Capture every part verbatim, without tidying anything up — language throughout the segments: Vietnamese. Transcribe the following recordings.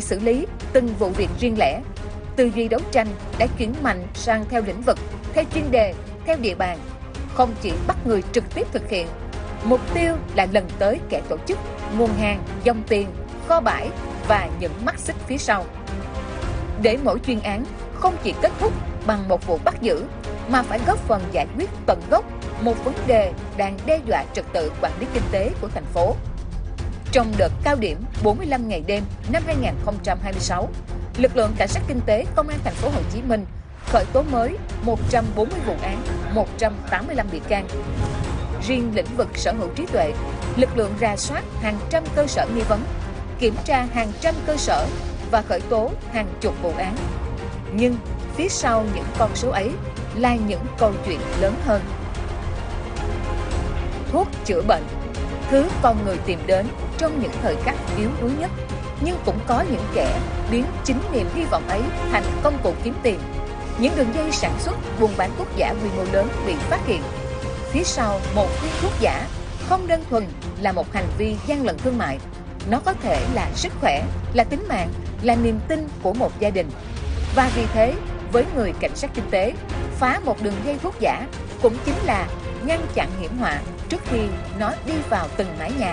xử lý từng vụ việc riêng lẻ. Tư duy đấu tranh đã chuyển mạnh sang theo lĩnh vực, theo chuyên đề, theo địa bàn, không chỉ bắt người trực tiếp thực hiện. Mục tiêu là lần tới kẻ tổ chức, nguồn hàng, dòng tiền, kho bãi và những mắt xích phía sau. Để mỗi chuyên án không chỉ kết thúc bằng một vụ bắt giữ, mà phải góp phần giải quyết tận gốc một vấn đề đang đe dọa trật tự quản lý kinh tế của thành phố. Trong đợt cao điểm bốn mươi lăm ngày đêm năm hai nghìn không trăm hai mươi sáu, lực lượng cảnh sát kinh tế công an thành phố Hồ Chí Minh khởi tố mới một trăm bốn mươi vụ án, một trăm tám mươi lăm bị can. Riêng lĩnh vực sở hữu trí tuệ, lực lượng rà soát hàng trăm cơ sở nghi vấn, kiểm tra hàng trăm cơ sở và khởi tố hàng chục vụ án. Nhưng phía sau những con số ấy là những câu chuyện lớn hơn. Thuốc chữa bệnh, thứ con người tìm đến trong những thời khắc yếu đuối nhất, nhưng cũng có những kẻ biến chính niềm hy vọng ấy thành công cụ kiếm tiền. Những đường dây sản xuất, buôn bán thuốc giả quy mô lớn bị phát hiện. Phía sau một viên thuốc giả không đơn thuần là một hành vi gian lận thương mại, nó có thể là sức khỏe, là tính mạng, là niềm tin của một gia đình. Và vì thế, với người cảnh sát kinh tế, phá một đường dây thuốc giả cũng chính là ngăn chặn hiểm họa trước khi nó đi vào từng mái nhà.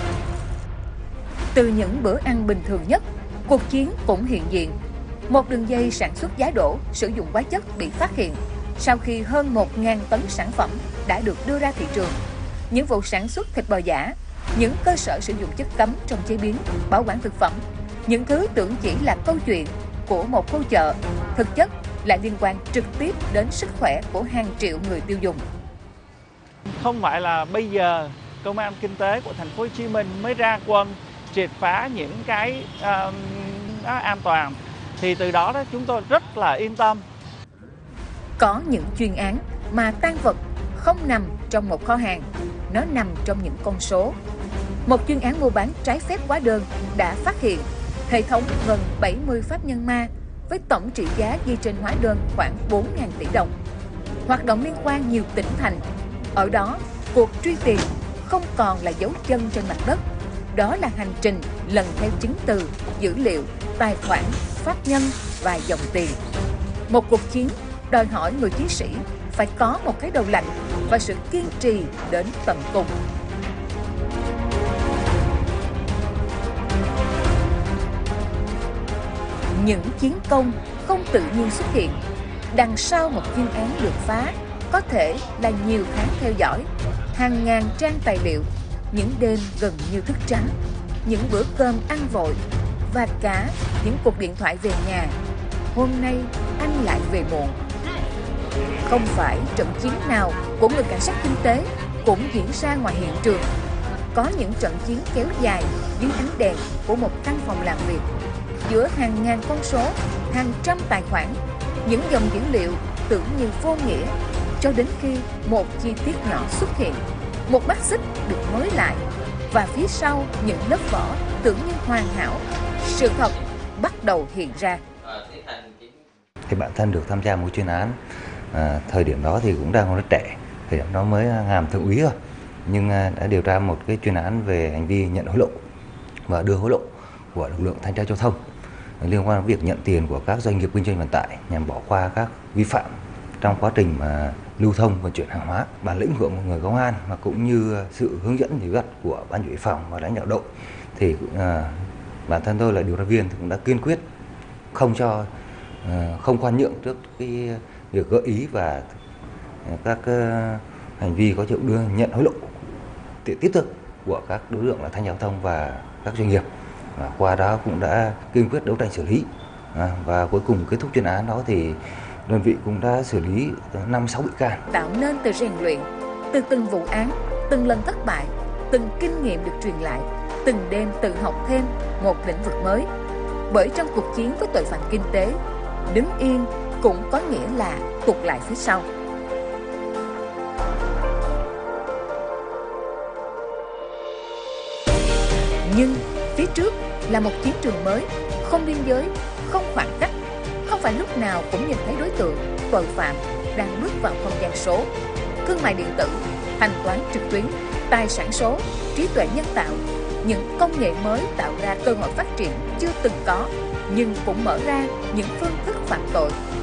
Từ những bữa ăn bình thường nhất, cuộc chiến cũng hiện diện. Một đường dây sản xuất giá đỗ sử dụng hóa chất bị phát hiện sau khi hơn một nghìn tấn sản phẩm đã được đưa ra thị trường. Những vụ sản xuất thịt bò giả, những cơ sở sử dụng chất cấm trong chế biến, bảo quản thực phẩm, những thứ tưởng chỉ là câu chuyện của một khu chợ, thực chất lại liên quan trực tiếp đến sức khỏe của hàng triệu người tiêu dùng. Không phải là bây giờ công an kinh tế của thành phố Hồ Chí Minh mới ra quân triệt phá những cái uh, an toàn, thì từ đó đó chúng tôi rất là yên tâm. Có những chuyên án mà tang vật không nằm trong một kho hàng, nó nằm trong những con số. Một chuyên án mua bán trái phép hóa đơn đã phát hiện hệ thống gần bảy mươi pháp nhân ma với tổng trị giá ghi trên hóa đơn khoảng bốn nghìn tỷ đồng. Hoạt động liên quan nhiều tỉnh thành. Ở đó, cuộc truy tìm không còn là dấu chân trên mặt đất. Đó là hành trình lần theo chứng từ, dữ liệu, tài khoản, pháp nhân và dòng tiền. Một cuộc chiến đòi hỏi người chiến sĩ phải có một cái đầu lạnh và sự kiên trì đến tận cùng. Những chiến công không tự nhiên xuất hiện. Đằng sau một chuyên án được phá có thể là nhiều tháng theo dõi, hàng ngàn trang tài liệu, những đêm gần như thức trắng, những bữa cơm ăn vội và cả những cuộc điện thoại về nhà. Hôm nay anh lại về muộn. Không phải trận chiến nào của người cảnh sát kinh tế cũng diễn ra ngoài hiện trường. Có những trận chiến kéo dài dưới ánh đèn của một căn phòng làm việc, giữa hàng ngàn con số, hàng trăm tài khoản, những dòng dữ liệu tưởng như vô nghĩa, cho đến khi một chi tiết nhỏ xuất hiện, một mắt xích được nối lại, và phía sau những lớp vỏ tưởng như hoàn hảo, sự thật bắt đầu hiện ra. Thì bản thân được tham gia một chuyên án, à, thời điểm đó thì cũng đang còn rất trẻ, thời điểm đó mới làm thượng úy thôi, nhưng đã điều tra một cái chuyên án về hành vi nhận hối lộ và đưa hối lộ của lực lượng thanh tra giao thông liên quan đến việc nhận tiền của các doanh nghiệp kinh doanh vận tải nhằm bỏ qua các vi phạm trong quá trình mà lưu thông vận chuyển hàng hóa. Bản lĩnh của một người công an mà cũng như sự hướng dẫn chỉ dắt của ban chỉ huy phòng và lãnh đạo đội thì cũng, à, bản thân tôi là điều tra viên thì cũng đã kiên quyết không cho à, không khoan nhượng trước cái việc gợi ý và các uh, hành vi có dấu đưa nhận hối lộ tiếp thực của các đối tượng là thanh tra giao thông và các doanh nghiệp, và qua đó cũng đã kiên quyết đấu tranh xử lý, à, và cuối cùng kết thúc chuyên án đó thì đơn vị cũng đã xử lý năm sáu bị can. Tạo nên từ rèn luyện, từ từng vụ án, từng lần thất bại, từng kinh nghiệm được truyền lại, từng đêm tự học thêm một lĩnh vực mới. Bởi trong cuộc chiến với tội phạm kinh tế, đứng yên cũng có nghĩa là tụt lại phía sau. Nhưng phía trước là một chiến trường mới, không biên giới, không khoảng cách, không phải lúc nào cũng nhìn thấy đối tượng, tội phạm đang bước vào không gian số. Thương mại điện tử, thanh toán trực tuyến, tài sản số, trí tuệ nhân tạo, những công nghệ mới tạo ra cơ hội phát triển chưa từng có, nhưng cũng mở ra những phương thức phạm tội